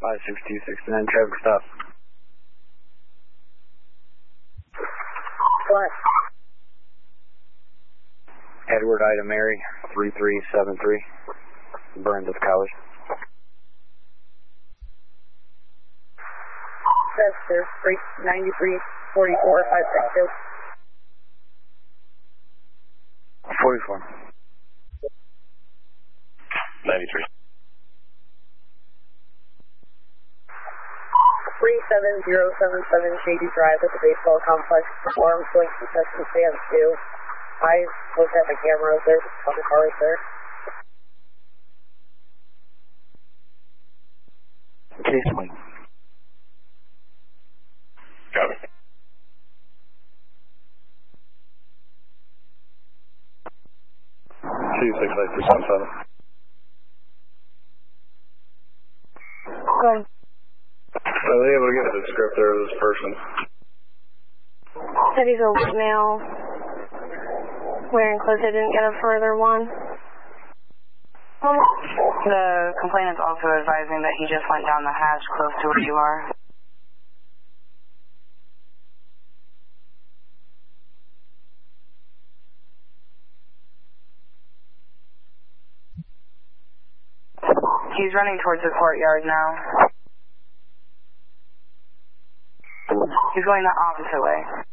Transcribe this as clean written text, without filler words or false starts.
56269, traffic stop. What? Edward Ida Mary, 3373, Burns at the college. Chester, 93, 44, 562. 44. 93. 37077 Shady Drive at the baseball complex. Performs going to test and stands due. I looked at the cameras there, on the cars there. Case link. Copy. $268,377. Are they able to get a descriptor of this person? Said he's a white male, wearing clothes. I didn't get a further one. The complainant's also advising that he just went down the hatch close to where you are. He's running towards the courtyard now. He's going the opposite way.